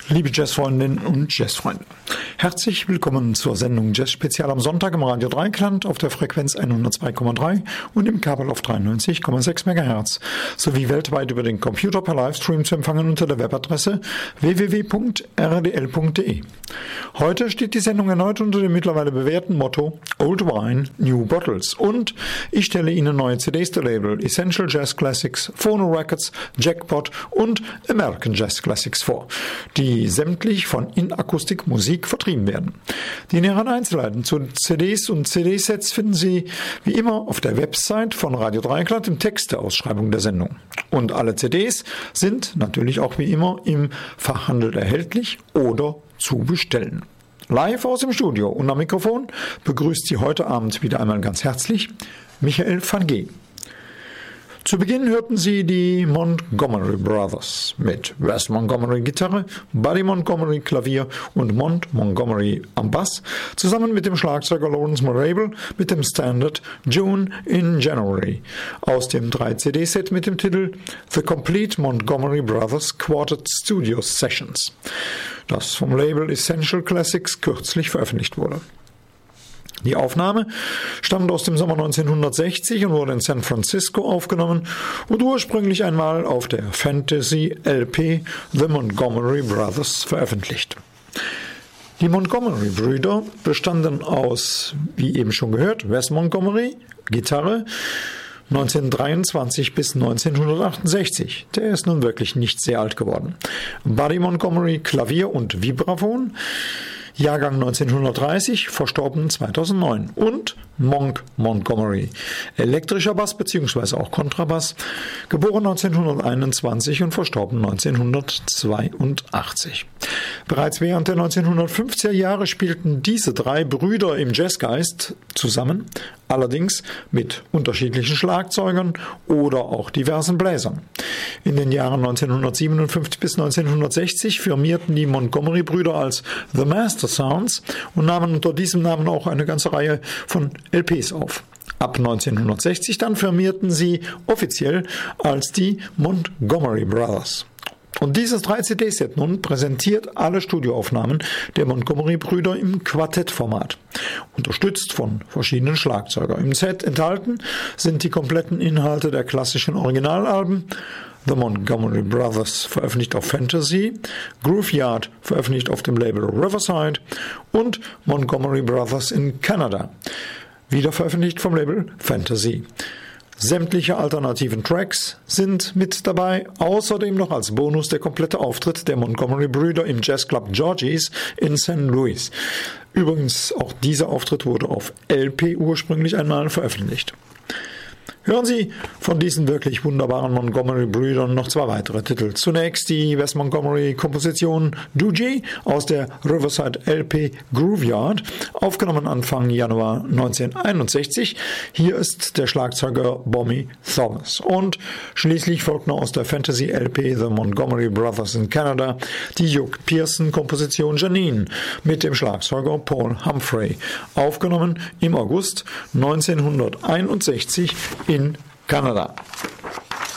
Liebe Jazzfreundinnen und Jazzfreunde, herzlich willkommen zur Sendung Jazz Spezial am Sonntag im Radio Dreieckland auf der Frequenz 102,3 und im Kabel auf 93,6 MHz sowie weltweit über den Computer per Livestream zu empfangen unter der Webadresse www.rdl.de. Heute steht die Sendung erneut unter dem mittlerweile bewährten Motto Old Wine, New Bottles und ich stelle Ihnen neue CDs der Label Essential Jazz Classics, Phono Records, Jackpot und American Jazz Classics vor, die sämtlich von In-Akustik Musik vertrieben werden. Die näheren Einzelheiten zu CDs und CD-Sets finden Sie wie immer auf der Website von Radio Dreieckland im Text der Ausschreibung der Sendung. Und alle CDs sind natürlich auch wie immer im Fachhandel erhältlich oder zu bestellen. Live aus dem Studio und am Mikrofon begrüßt Sie heute Abend wieder einmal ganz herzlich Michael van G. Zu Beginn hörten Sie die Montgomery Brothers mit Wes Montgomery Gitarre, Buddy Montgomery Klavier und Mont Montgomery am Bass, zusammen mit dem Schlagzeuger Lawrence Marable mit dem Standard June in January aus dem 3-CD-Set mit dem Titel The Complete Montgomery Brothers Quartet Studio Sessions, das vom Label Essential Classics kürzlich veröffentlicht wurde. Die Aufnahme stammt aus dem Sommer 1960 und wurde in San Francisco aufgenommen und ursprünglich einmal auf der Fantasy LP The Montgomery Brothers veröffentlicht. Die Montgomery-Brüder bestanden aus, wie eben schon gehört, Wes Montgomery, Gitarre, 1923 bis 1968. Der ist nun wirklich nicht sehr alt geworden. Buddy Montgomery, Klavier und Vibraphon, Jahrgang 1930, verstorben 2009. Und Monk Montgomery, elektrischer Bass bzw. auch Kontrabass, geboren 1921 und verstorben 1982. Bereits während der 1950er Jahre spielten diese drei Brüder im Jazzgeist zusammen, allerdings mit unterschiedlichen Schlagzeugern oder auch diversen Bläsern. In den Jahren 1957 bis 1960 firmierten die Montgomery-Brüder als The Master Sounds und nahmen unter diesem Namen auch eine ganze Reihe von LPs auf. Ab 1960 dann firmierten sie offiziell als die Montgomery Brothers. Und dieses 3-CD-Set nun präsentiert alle Studioaufnahmen der Montgomery-Brüder im Quartettformat, unterstützt von verschiedenen Schlagzeugern. Im Set enthalten sind die kompletten Inhalte der klassischen Originalalben, The Montgomery Brothers veröffentlicht auf Fantasy, Grooveyard veröffentlicht auf dem Label Riverside und Montgomery Brothers in Canada, wieder veröffentlicht vom Label Fantasy. Sämtliche alternativen Tracks sind mit dabei, außerdem noch als Bonus der komplette Auftritt der Montgomery-Brüder im Jazzclub Georgie's in St. Louis. Übrigens, auch dieser Auftritt wurde auf LP ursprünglich einmal veröffentlicht. Hören Sie von diesen wirklich wunderbaren Montgomery-Brüdern noch zwei weitere Titel. Zunächst die Wes Montgomery-Komposition Doogie aus der Riverside LP Grooveyard, aufgenommen Anfang Januar 1961. Hier ist der Schlagzeuger Bommy Thomas. Und schließlich folgt noch aus der Fantasy LP The Montgomery Brothers in Canada die Hugh Pearson-Komposition Janine mit dem Schlagzeuger Paul Humphrey, aufgenommen im August 1961 in Kanada.